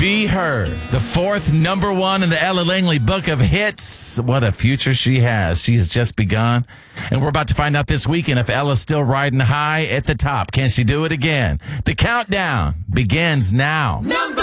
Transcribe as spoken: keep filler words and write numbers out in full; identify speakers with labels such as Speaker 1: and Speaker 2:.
Speaker 1: Be Her, the fourth number one in the Ella Langley Book of Hits. What a future she has. She has just begun. And we're about to find out this weekend if Ella's still riding high at the top. Can she do it again? The countdown begins now. Number